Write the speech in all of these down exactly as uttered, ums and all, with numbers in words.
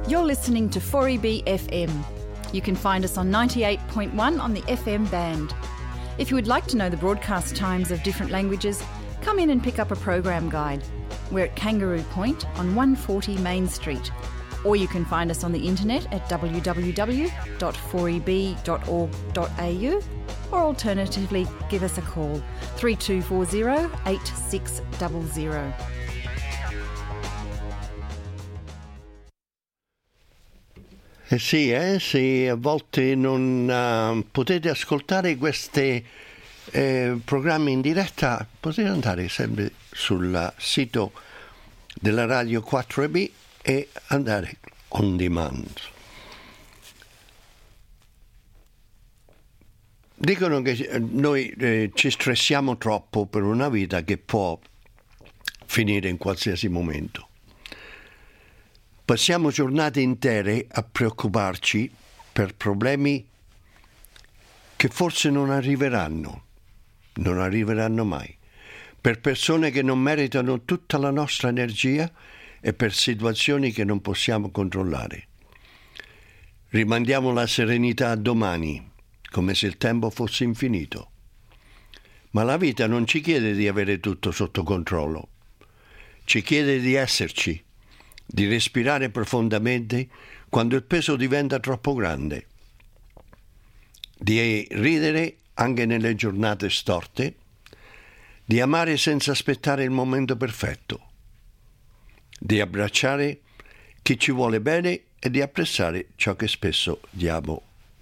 You're listening to four E B F M. You can find us on ninety-eight point one on the F M band. If you would like to know the broadcast times of different languages, come in and pick up a program guide. We're at Kangaroo Point on one forty Main Street. Or you can find us on the internet at w w w dot four e b dot org dot a u, or alternatively give us a call three two four zero eight six zero zero. Eh sì, eh, se a volte non uh, potete ascoltare questi eh, programmi in diretta, potete andare sempre sul sito della Radio quattro E B e andare on demand. Dicono che noi eh, ci stressiamo troppo per una vita che può finire in qualsiasi momento. Passiamo giornate intere a preoccuparci per problemi che forse non arriveranno, non arriveranno mai, per persone che non meritano tutta la nostra energia e per situazioni che non possiamo controllare. Rimandiamo la serenità a domani, come se il tempo fosse infinito. Ma la vita non ci chiede di avere tutto sotto controllo, ci chiede di esserci, di respirare profondamente quando il peso diventa troppo grande, di ridere anche nelle giornate storte, di amare senza aspettare il momento perfetto, di abbracciare chi ci vuole bene e di apprezzare ciò che spesso diamo.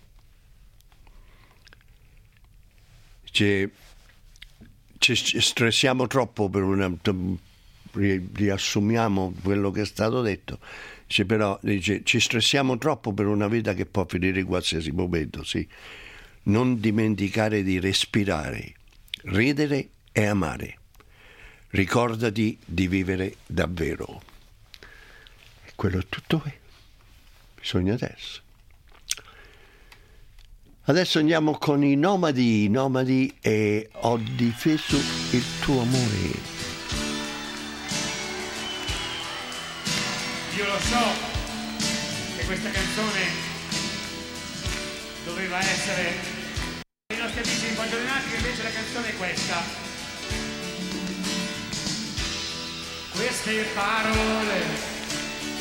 Ci, ci stressiamo troppo per una... riassumiamo quello che è stato detto, dice, però dice, ci stressiamo troppo per una vita che può finire in qualsiasi momento, sì. Non dimenticare di respirare, ridere e amare. Ricordati di vivere davvero. E quello è tutto che bisogna adesso. Adesso andiamo con i Nomadi, Nomadi e Ho difeso il tuo amore. Io lo so che questa canzone doveva essere i nostri amici di Poggiolenati, che invece la canzone è questa. Queste parole